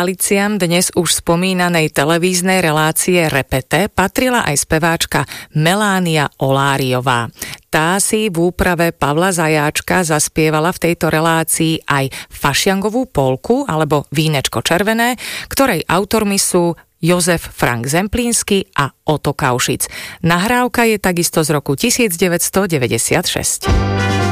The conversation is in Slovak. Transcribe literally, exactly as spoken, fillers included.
Realiciám dnes už spomínanej televíznej relácie Repete patrila aj speváčka Melánia Oláriová. Tá si v úprave Pavla Zajáčka zaspievala v tejto relácii aj Fašiangovú polku alebo Vínečko červené, ktorej autormi sú Jozef Frank Zemplínsky a Oto Kaušic. Nahrávka je takisto z roku devätnásťstodeväťdesiatšesť.